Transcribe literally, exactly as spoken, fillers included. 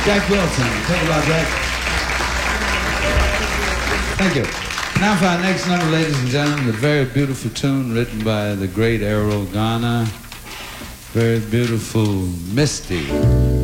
Jack Wilson. Take it out, Jack. Thank you. Now for our next number, ladies and gentlemen, the very beautiful tune written by the great Errol Garner. Very beautiful, Misty.